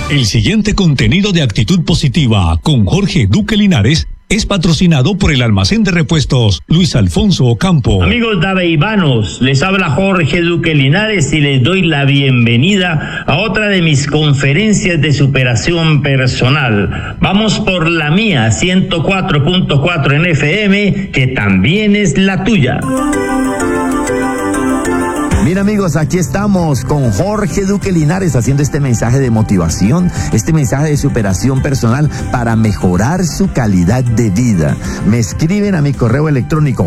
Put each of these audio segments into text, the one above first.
El siguiente contenido de Actitud Positiva con Jorge Duque Linares es patrocinado por el almacén de repuestos Luis Alfonso Ocampo. Amigos daveivanos, les habla Jorge Duque Linares y les doy la bienvenida a otra de mis conferencias de superación personal. Vamos por la mía, 104.4 en FM, que también es la tuya. Bien amigos, aquí estamos con Jorge Duque Linares haciendo este mensaje de motivación, este mensaje de superación personal para mejorar su calidad de vida. Me escriben a mi correo electrónico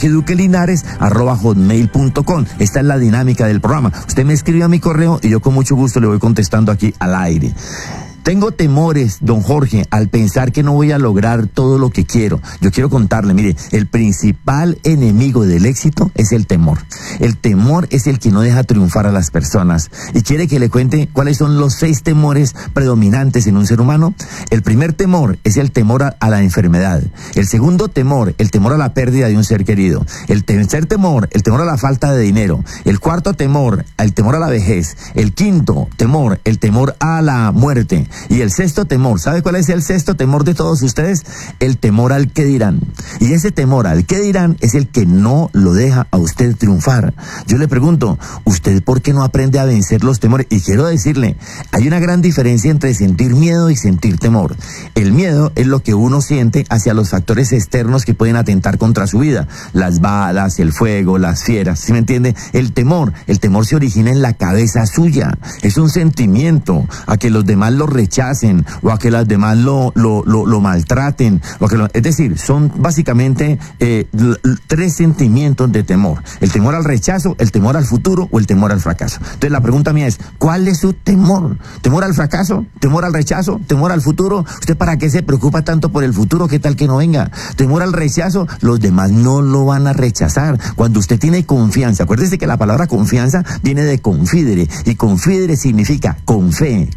jorgedukeliinares@hotmail.com. Esta es la dinámica del programa. Usted me escribe a mi correo y yo con mucho gusto le voy contestando aquí al aire. Tengo temores, don Jorge, al pensar que no voy a lograr todo lo que quiero. Yo quiero contarle, mire, el principal enemigo del éxito es el temor. El temor es el que no deja triunfar a las personas. ¿Y quiere que le cuente cuáles son los 6 temores predominantes en un ser humano? El primer temor es el temor a la enfermedad. El segundo temor, el temor a la pérdida de un ser querido. El tercer temor, el temor a la falta de dinero. El cuarto temor, el temor a la vejez. El quinto temor, el temor a la muerte. Y el sexto temor, ¿sabe cuál es el sexto temor de todos ustedes? El temor al qué dirán. Y ese temor al qué dirán es el que no lo deja a usted triunfar. Yo le pregunto, ¿usted por qué no aprende a vencer los temores? Y quiero decirle, hay una gran diferencia entre sentir miedo y sentir temor. El miedo es lo que uno siente hacia los factores externos que pueden atentar contra su vida. Las balas, el fuego, las fieras, ¿sí me entiende? El temor se origina en la cabeza suya. Es un sentimiento a que los demás lo rechacen o a que las demás lo maltraten, es decir, son básicamente 3 sentimientos de temor: el temor al rechazo, el temor al futuro o el temor al fracaso. Entonces la pregunta mía es, ¿cuál es su temor? ¿Temor al fracaso? ¿Temor al rechazo? ¿Temor al futuro? ¿Usted para qué se preocupa tanto por el futuro? ¿Qué tal que no venga? ¿Temor al rechazo? Los demás no lo van a rechazar. Cuando usted tiene confianza, acuérdese que la palabra confianza viene de confidere, y confidere significa con fe,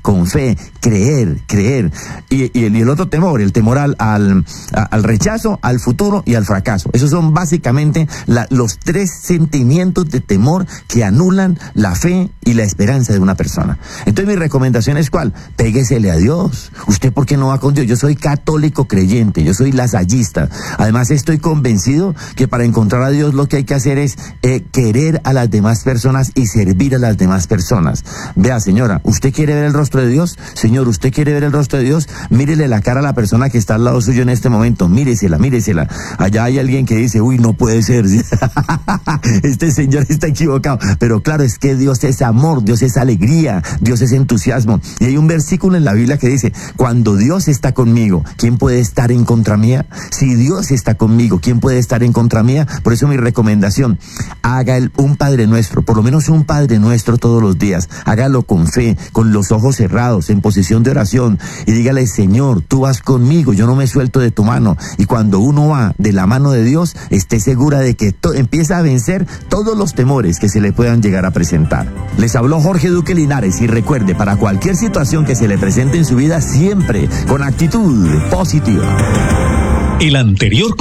creer. Y el otro temor, el temor al rechazo, al futuro y al fracaso. Esos son básicamente los 3 sentimientos de temor que anulan la fe y la esperanza de una persona. Entonces mi recomendación es ¿cuál? Péguesele a Dios. ¿Usted por qué no va con Dios? Yo soy católico creyente, yo soy lasallista. Además estoy convencido que para encontrar a Dios lo que hay que hacer es querer a las demás personas y servir a las demás personas. Vea, señora, ¿usted quiere ver el rostro de Dios? Señor, ¿usted quiere ver el rostro de Dios? Mírele la cara a la persona que está al lado suyo en este momento. Míresela. Allá hay alguien que dice, uy, no puede ser. Este señor está equivocado. Pero claro, es que Dios es amor, Dios es alegría, Dios es entusiasmo. Y hay un versículo en la Biblia que dice, cuando Dios está conmigo, ¿quién puede estar en contra mía? Si Dios está conmigo, ¿quién puede estar en contra mía? Por eso mi recomendación, haga un Padre Nuestro, por lo menos un Padre Nuestro todos los días. Hágalo con fe, con los ojos cerrados, en posición de oración, y dígale, Señor, tú vas conmigo, yo no me suelto de tu mano. Y cuando uno va de la mano de Dios, esté segura de que empieza a vencer todos los temores que se le puedan llegar a presentar. Les habló Jorge Duque Linares, y recuerde, para cualquier situación que se le presente en su vida, siempre con actitud positiva. El anterior